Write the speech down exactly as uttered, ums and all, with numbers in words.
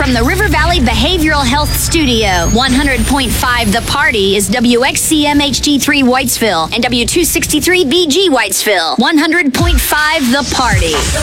from the River Valley Behavioral Health Studio. one hundred point five The Party is W X C M H D three Whitesville and W two sixty-three B G Whitesville. one hundred point five The Party.